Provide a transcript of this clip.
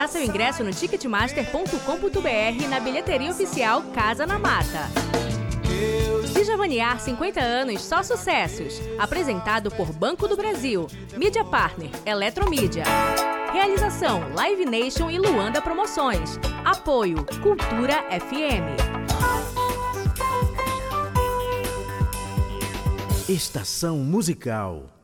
Seu ingresso no ticketmaster.com.br na bilheteria oficial Casa na Mata. Dijavanear 50 anos, só sucessos. Apresentado por Banco do Brasil, Mídia Partner, Eletromídia. Realização Live Nation e Luanda Promoções. Apoio Cultura FM. Estação Musical.